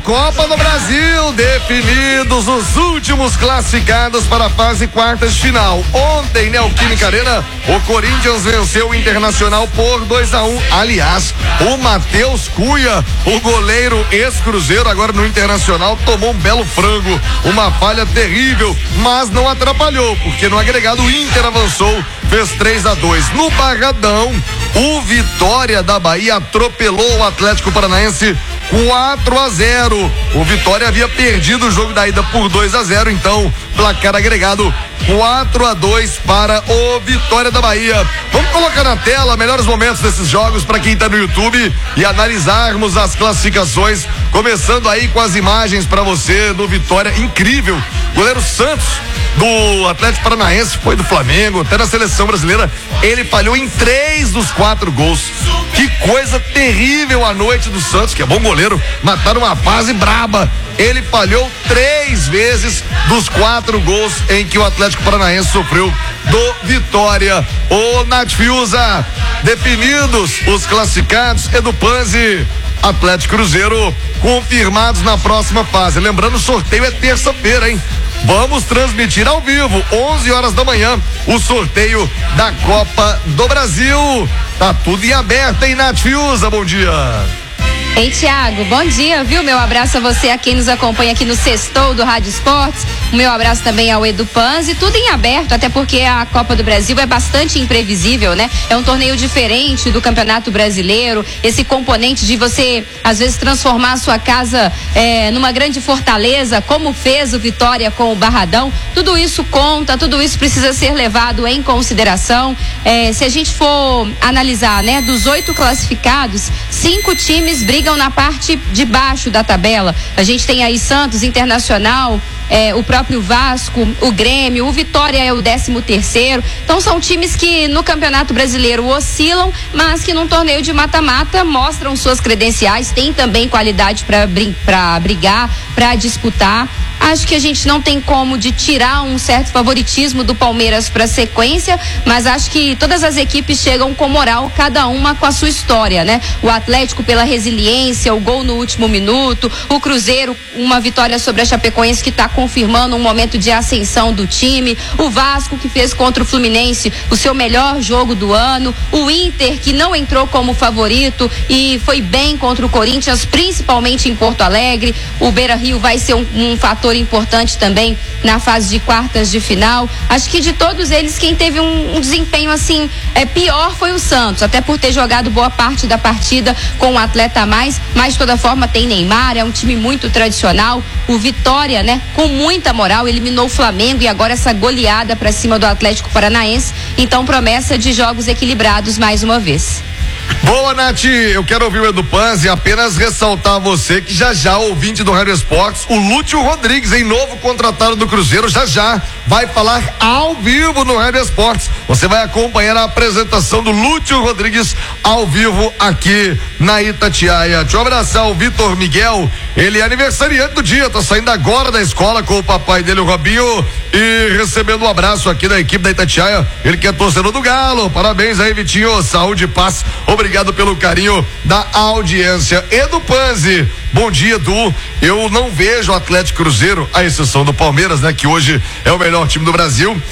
Copa do Brasil, definidos os últimos classificados para a fase quartas de final. Ontem, Neoquímica Arena, o Corinthians venceu o Internacional por 2-1. Aliás, o Matheus Cunha, o goleiro ex-Cruzeiro, agora no Internacional, tomou um belo frango, uma falha terrível, mas não atrapalhou, porque no agregado o Inter avançou, fez 3-2. No Barradão, o Vitória da Bahia atropelou o Atlético Paranaense 4-0. O Vitória havia perdido o jogo da ida por 2-0, então placar agregado 4-2 para o Vitória da Bahia. Vamos colocar na tela melhores momentos desses jogos para quem está no YouTube e analisarmos as classificações, começando aí com as imagens para você do Vitória. Incrível, goleiro Santos do Atlético Paranaense, foi do Flamengo, até na seleção brasileira, ele falhou em 3 dos 4 gols. Que coisa terrível a noite do Santos, que é bom goleiro, mataram uma fase braba. Ele falhou 3 vezes dos 4 gols em que o Atlético Paranaense sofreu do Vitória. Ô Natfiusa, definidos os classificados, Edu Panzi, Atlético Cruzeiro confirmados na próxima fase. Lembrando, o sorteio é terça-feira, hein? Vamos transmitir ao vivo, 11 horas da manhã, o sorteio da Copa do Brasil. Tá tudo em aberto, hein, Natfiusa? Bom dia. Ei, Thiago, bom dia, viu? Meu abraço a você, a quem nos acompanha aqui no Sextou do Rádio Esportes. O meu abraço também ao Edu Panzi, tudo em aberto, até porque a Copa do Brasil é bastante imprevisível, né? É um torneio diferente do Campeonato Brasileiro, esse componente de você, às vezes, transformar a sua casa numa grande fortaleza, como fez o Vitória com o Barradão. Tudo isso conta, tudo isso precisa ser levado em consideração. Se a gente for analisar, né, dos 8 classificados, 5 times brigam na parte de baixo da tabela. A gente tem aí Santos, Internacional, o próprio Vasco, o Grêmio, o Vitória é o 13º. Então são times que no Campeonato Brasileiro oscilam, mas que num torneio de mata-mata mostram suas credenciais, têm também qualidade para brigar, para disputar. Acho que a gente não tem como de tirar um certo favoritismo do Palmeiras para a sequência, mas acho que todas as equipes chegam com moral, cada uma com a sua história, né? O Atlético pela resiliência, o gol no último minuto, o Cruzeiro, uma vitória sobre a Chapecoense que está confirmando um momento de ascensão do time, o Vasco que fez contra o Fluminense o seu melhor jogo do ano, o Inter que não entrou como favorito e foi bem contra o Corinthians, principalmente em Porto Alegre. O Beira-Rio vai ser um fator importante também na fase de quartas de final. Acho que de todos eles, quem teve um desempenho assim pior foi o Santos, até por ter jogado boa parte da partida com um atleta a mais, mas de toda forma tem Neymar, é um time muito tradicional. O Vitória, né, com muita moral, eliminou o Flamengo e agora essa goleada para cima do Atlético Paranaense, então promessa de jogos equilibrados mais uma vez. Boa, Nath, eu quero ouvir o Edu Panzi e apenas ressaltar a você que já ouvinte do Rádio Esportes, o Lúcio Rodrigues, novo contratado do Cruzeiro, já vai falar ao vivo no Rádio Esportes. Você vai acompanhar a apresentação do Lúcio Rodrigues ao vivo aqui na Itatiaia. Deixa eu abraçar o Vitor Miguel, ele é aniversariante do dia, tá saindo agora da escola com o papai dele, o Robinho, e recebendo um abraço aqui da equipe da Itatiaia, ele que é torcedor do Galo. Parabéns aí, Vitinho, saúde e paz. Obrigado pelo carinho da audiência. Edu Panzi, bom dia, Edu. Eu não vejo o Atlético Cruzeiro, à exceção do Palmeiras, né, que hoje é o melhor time do Brasil.